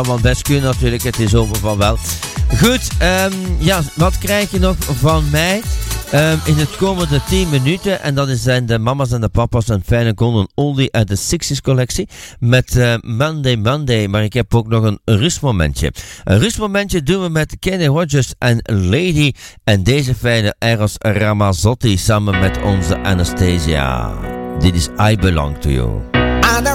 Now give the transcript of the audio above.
want best kunnen natuurlijk, het is open van wel. Goed, wat krijg je nog van mij? In het komende 10 minuten, en dat zijn de mama's en de papa's een fijne golden oldie uit de 60s collectie met Monday, maar ik heb ook nog een rustmomentje. Een rustmomentje doen we met Kenny Rogers en Lady en deze fijne Eros Ramazzotti samen met onze Anastasia. Dit is I Belong to You.